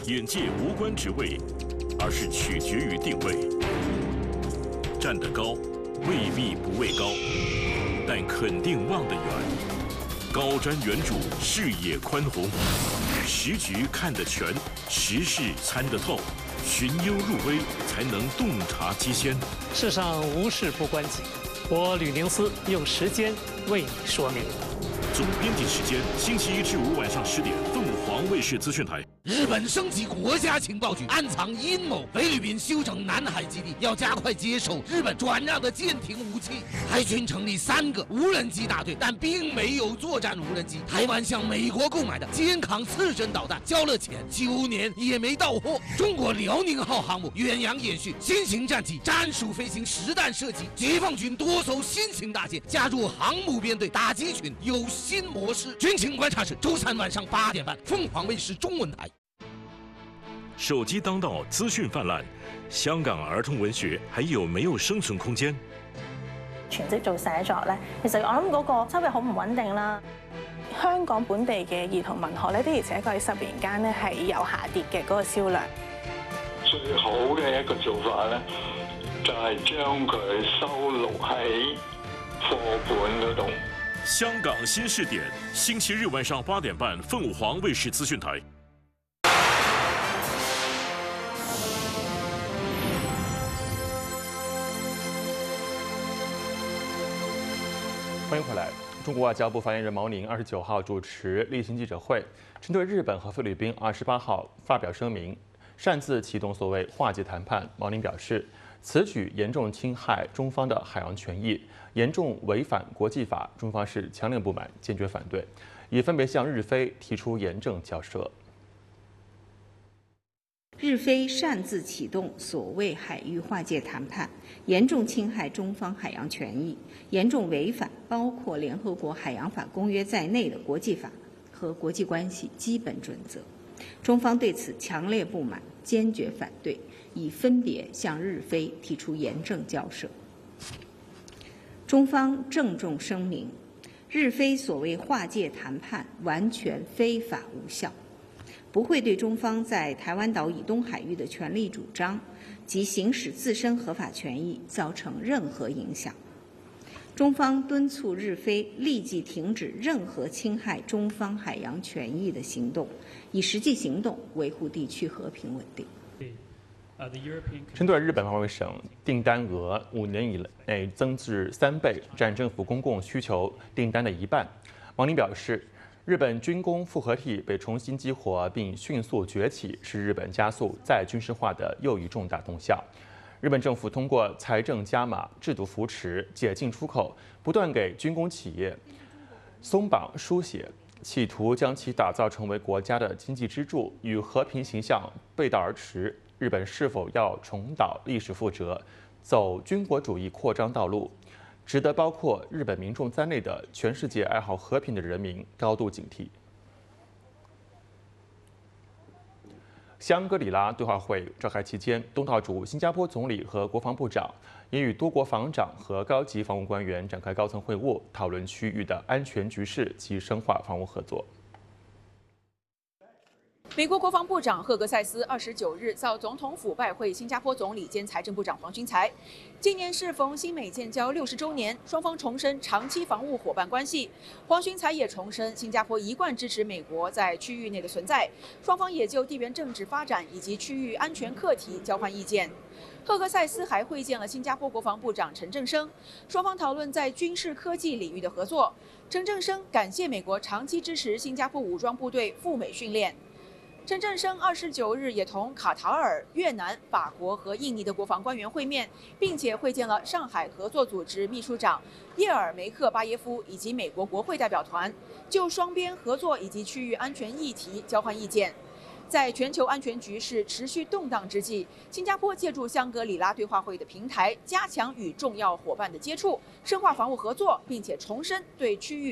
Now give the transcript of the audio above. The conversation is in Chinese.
眼界无关职位，而是取决于定位。站得高，未必不畏高，但肯定望得远。高瞻远瞩，视野宽宏，时局看得全，时事参得透，寻幽入微，才能洞察机先。 世上无事不关己，我吕宁思用时间为你说明。 总编辑时间：星期1至5晚上10点，凤凰卫视资讯台。 日本升级国家情报局，暗藏阴谋。菲律宾修整南海基地，要加快接收日本转让的舰艇武器。海军成立3个无人机大队，但并没有作战无人机。台湾向美国购买的肩扛刺针导弹，交了钱9年也没到货。中国辽宁号航母远洋演训，新型战机战术飞行实弹射击。解放军多艘新型大舰加入航母编队打击群，有新模式。军情观察室周3晚上8点半，凤凰卫視中文台。 手機當道，資訊泛濫，香港兒童文學還有沒有生存空間？ 全職做寫作咧，其實我諗嗰個收入好唔穩定啦。香港本地嘅兒童文學咧，的而且確喺10年間咧係有下跌嘅嗰個銷量。 最好嘅一個做法咧，就係將佢收錄喺課本嗰度。 香港新視點，星期日晚上8點半，鳳凰衛視資訊台。 欢迎回来。中国外交部发言人毛宁29号主持例行记者会，针对日本和菲律宾28号发表声明，擅自启动所谓化解谈判。毛宁表示，此举严重侵害中方的海洋权益，严重违反国际法，中方是强烈不满，坚决反对，也分别向日菲提出严正交涉。 日菲擅自启动所谓海域划界谈判，严重侵害中方海洋权益，严重违反包括联合国海洋法公约在内的国际法和国际关系基本准则。中方对此强烈不满，坚决反对，已分别向日菲提出严正交涉。中方郑重声明，日菲所谓划界谈判完全非法无效，不会对中方在台湾岛以东海域的权利主张及行使自身合法权益造成任何影响。中方敦促日菲立即停止任何侵害中方海洋权益的行动，以实际行动维护地区和平稳定。 针对日本防卫省订单额5年以内增至3倍，占政府公共需求订单的1半，毛宁表示，日本军工复合体被重新激活并迅速崛起，是日本加速再军事化的又一重大动向。日本政府通过财政加码、制度扶持、解禁出口，不断给军工企业松绑书写，企图将其打造成为国家的经济支柱，与和平形象背道而驰。日本是否要重蹈历史覆辙，走军国主义扩张道路，值得包括日本民众在内的全世界爱好和平的人民高度警惕。香格里拉对话会召开期间，东道主新加坡总理和国防部长也与多国防长和高级防务官员展开高层会晤，讨论区域的安全局势及深化防务合作。 美国国防部长赫格塞斯29日到总统府拜会新加坡总理兼财政部长黄循财。今年适逢新美建交60周年，双方重申长期防务伙伴关系。黄循财也重申新加坡一贯支持美国在区域内的存在。双方也就地缘政治发展以及区域安全课题交换意见。赫格塞斯还会见了新加坡国防部长陈振声，双方讨论在军事科技领域的合作。陈振声感谢美国长期支持新加坡武装部队赴美训练。陈振声29日也同卡塔尔、越南、法国和印尼的国防官员会面，并且会见了上海合作组织秘书长叶尔梅克巴耶夫以及美国国会代表团，就双边合作以及区域安全议题交换意见。在全球安全局势持续动荡之际，新加坡借助香格里拉对话会的平台，加强与重要伙伴的接触，深化防务合作，并且重申对区域